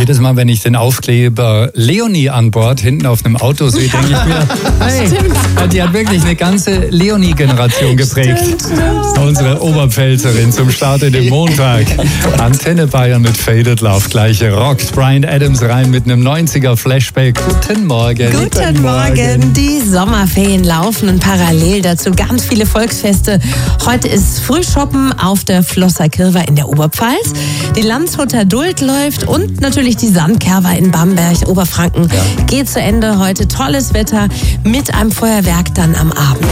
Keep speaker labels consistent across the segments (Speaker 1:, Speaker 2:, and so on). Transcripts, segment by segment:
Speaker 1: Jedes Mal, wenn ich den Aufkleber Leonie an Bord hinten auf einem Auto sehe, denke ich mir, hey, die hat wirklich eine ganze Leonie-Generation geprägt. Unsere Oberpfälzerin zum Start in den Montag. Antenne Bayern mit Faded Love, gleiche rockt. Bryan Adams rein mit einem 90er-Flashback. Guten Morgen.
Speaker 2: Guten Morgen. Die Sommerferien laufen und parallel dazu ganz viele Volksfeste. Heute ist Frühschoppen auf der Flosser Kirwa in der Oberpfalz. Die Landshuter Duld läuft und natürlich die Sandkerwa in Bamberg, Oberfranken. Geht zu Ende heute. Tolles Wetter mit einem Feuerwerk dann am Abend.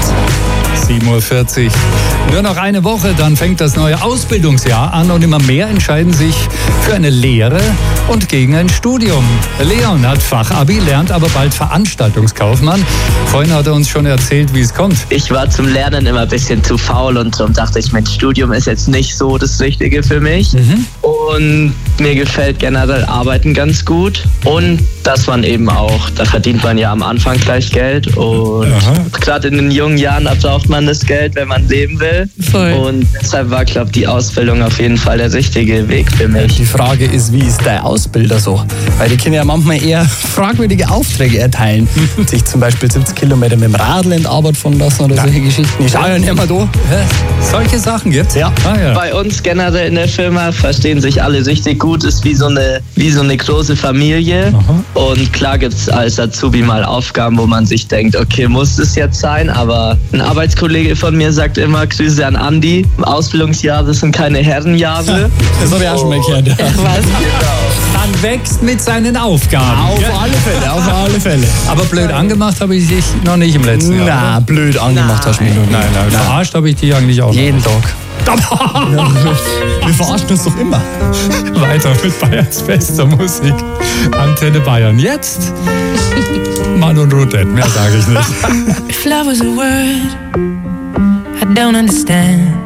Speaker 1: 7:40 Uhr. Nur noch eine Woche, dann fängt das neue Ausbildungsjahr an und immer mehr entscheiden sich für eine Lehre und gegen ein Studium. Leon hat Fachabi, lernt aber bald Veranstaltungskaufmann. Vorhin hat er uns schon erzählt, wie es kommt.
Speaker 3: Ich war zum Lernen immer ein bisschen zu faul und darum dachte ich, mein Studium ist jetzt nicht so das Richtige für mich. Und mir gefällt generell Arbeiten ganz gut. Und dass man eben auch, da verdient man ja am Anfang gleich Geld. Und gerade in den jungen Jahren braucht man das Geld, wenn man leben will.
Speaker 2: Voll.
Speaker 3: Und deshalb war, glaube ich, die Ausbildung auf jeden Fall der richtige Weg für mich.
Speaker 4: Die Frage ist, wie ist dein Ausbilder so? Weil die können ja manchmal eher fragwürdige Aufträge erteilen. Sich zum Beispiel 70 Kilometer mit dem Radl in die Arbeit fahren lassen oder solche Geschichten. Ich schau ja nicht mehr da.
Speaker 1: Solche Sachen gibt's?
Speaker 4: Ja.
Speaker 3: Bei uns generell in der Firma verstehen sich alle richtig gut. Ist wie so eine große Familie. Und klar gibt es als Azubi mal Aufgaben, wo man sich denkt, okay, muss das jetzt sein? Aber ein Arbeitskollege von mir sagt immer, Grüße an Andi, Ausbildungsjahre sind keine Herrenjahre.
Speaker 4: Das habe ich auch schon mal gehört. Ja.
Speaker 1: Man wächst mit seinen Aufgaben.
Speaker 4: Auf alle Fälle.
Speaker 1: Aber blöd angemacht habe ich dich noch nicht im letzten Jahr.
Speaker 4: Na, blöd angemacht hast du mich noch nicht.
Speaker 1: Nein, verarscht habe ich dich eigentlich auch
Speaker 4: Jeden
Speaker 1: noch.
Speaker 4: Tag. Wir verarschen uns doch immer.
Speaker 1: Weiter mit Bayerns bester Musik. Antenne Bayern. Jetzt Mann und Rudett, mehr sage ich nicht.
Speaker 5: If love was a word I don't understand,